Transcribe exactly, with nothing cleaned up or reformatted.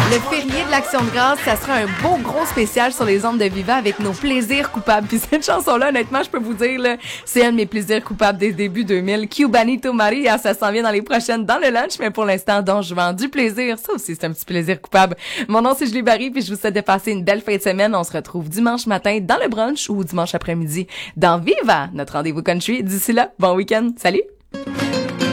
Le férié de l'Action de grâce, ça sera un beau gros spécial sur les ondes de Viva avec nos plaisirs coupables. Puis cette chanson-là, honnêtement, je peux vous dire, là, c'est un de mes plaisirs coupables des débuts deux mille. Cubanito Maria, ça s'en vient dans les prochaines dans le lunch, mais pour l'instant, Don Juan, du plaisir. Ça aussi, c'est un petit plaisir coupable. Mon nom, c'est Julie Barry, puis je vous souhaite de passer une belle fin de semaine. On se retrouve dimanche matin dans le brunch ou dimanche après-midi dans Viva, notre rendez-vous country. D'ici là, bon week-end. Salut!